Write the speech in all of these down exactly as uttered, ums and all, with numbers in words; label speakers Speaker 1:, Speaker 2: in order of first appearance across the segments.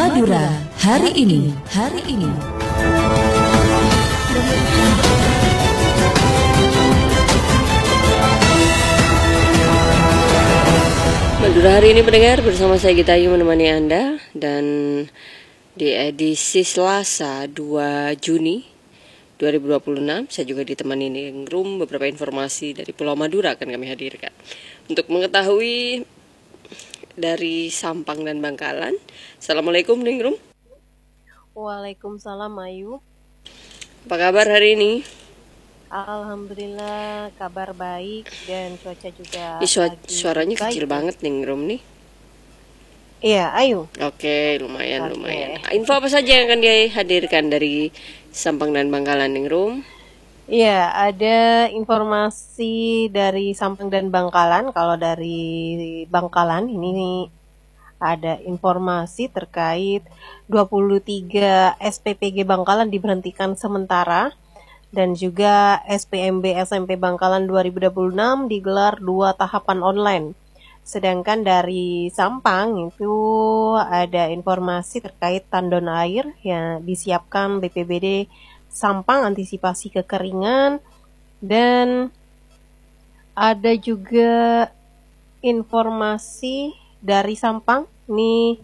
Speaker 1: Madura hari ini, hari ini.
Speaker 2: Madura hari ini pendengar, bersama saya Gita Ayu menemani Anda, dan di edisi Selasa dua Juni dua ribu dua puluh enam saya juga ditemani Ningrum. Beberapa informasi dari Pulau Madura akan kami hadirkan. Untuk mengetahui dari Sampang dan Bangkalan. Assalamualaikum Ningrum.
Speaker 3: Waalaikumsalam Ayu.
Speaker 2: Apa kabar hari ini?
Speaker 3: Alhamdulillah kabar baik dan cuaca juga.
Speaker 2: Ini suara, suaranya baik, kecil ya? Banget Ningrum nih.
Speaker 3: Iya Ayu.
Speaker 2: Oke, lumayan Oke. lumayan. Info apa saja yang akan dihadirkan dari Sampang dan Bangkalan Ningrum?
Speaker 3: Iya, ada informasi dari Sampang dan Bangkalan. Kalau dari Bangkalan ini ada informasi terkait dua puluh tiga S P P G Bangkalan diberhentikan sementara, dan juga S P M B S M P Bangkalan dua ribu dua puluh enam digelar dua tahapan online. Sedangkan dari Sampang itu ada informasi terkait tandon air yang disiapkan B P B D Sampang antisipasi kekeringan, dan ada juga informasi dari Sampang nih,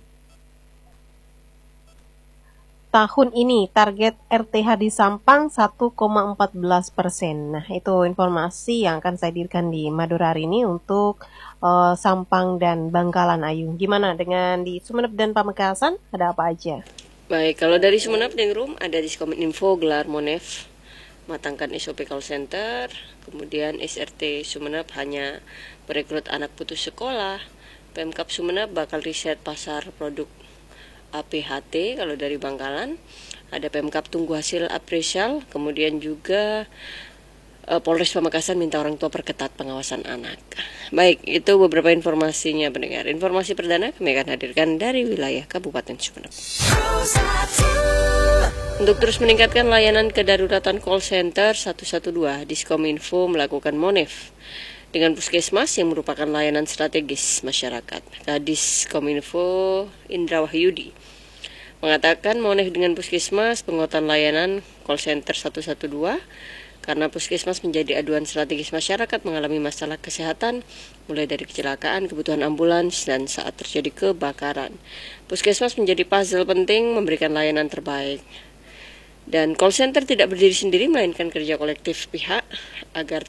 Speaker 3: tahun ini target R T H di Sampang satu koma satu empat persen. Nah, itu informasi yang akan saya hadirkan di Madura hari ini untuk uh, Sampang dan Bangkalan Ayu. Gimana dengan di Sumeneb dan Pamekasan? Ada apa aja?
Speaker 2: Baik, kalau dari Sumeneb Ningrum ada Diskominfo gelar Monef matangkan S O P call center, kemudian S R T Sumeneb hanya merekrut anak putus sekolah, Pemkab Sumeneb bakal riset pasar produk A P H T. Kalau dari Bangkalan ada Pemkab tunggu hasil apresial, kemudian juga uh, Polres Pamekasan minta orang tua perketat pengawasan anak. Baik, itu beberapa informasinya pendengar. Informasi perdana kami akan hadirkan dari wilayah Kabupaten Sumeneb. Untuk terus meningkatkan layanan kedaruratan call center satu satu dua, Diskominfo melakukan Monef dengan Puskesmas yang merupakan layanan strategis masyarakat. Kadis Kominfo Indra Wahyudi mengatakan Monef dengan Puskesmas penguatan layanan call center satu satu dua karena Puskesmas menjadi aduan strategis masyarakat mengalami masalah kesehatan, mulai dari kecelakaan, kebutuhan ambulans, dan saat terjadi kebakaran. Puskesmas menjadi puzzle penting memberikan layanan terbaik. Dan call center tidak berdiri sendiri, melainkan kerja kolektif pihak agar